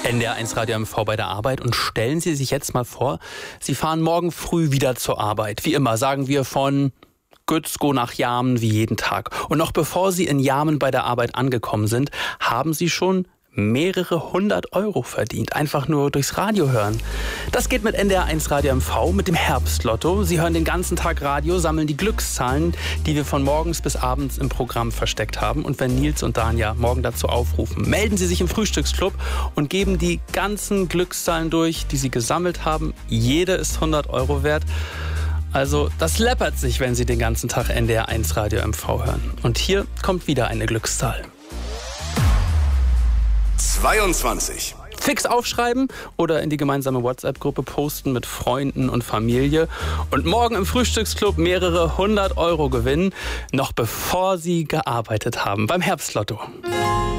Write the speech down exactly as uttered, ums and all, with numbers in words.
N D R eins Radio M V bei der Arbeit. Und stellen Sie sich jetzt mal vor, Sie fahren morgen früh wieder zur Arbeit. Wie immer, sagen wir von Gützkow nach Jarmen wie jeden Tag. Und noch bevor Sie in Jarmen bei der Arbeit angekommen sind, haben Sie schon mehrere hundert Euro verdient. Einfach nur durchs Radio hören. Das geht mit N D R eins Radio M V, mit dem Herbstlotto. Sie hören den ganzen Tag Radio, sammeln die Glückszahlen, die wir von morgens bis abends im Programm versteckt haben. Und wenn Nils und Danja morgen dazu aufrufen, melden Sie sich im Frühstücksclub und geben die ganzen Glückszahlen durch, die Sie gesammelt haben. Jede ist hundert Euro wert. Also das läppert sich, wenn Sie den ganzen Tag N D R eins Radio M V hören. Und hier kommt wieder eine Glückszahl. zweiundzwanzig. Fix aufschreiben oder in die gemeinsame WhatsApp-Gruppe posten mit Freunden und Familie. Und morgen im Frühstücksclub mehrere hundert Euro gewinnen, noch bevor Sie gearbeitet haben beim Herbstlotto.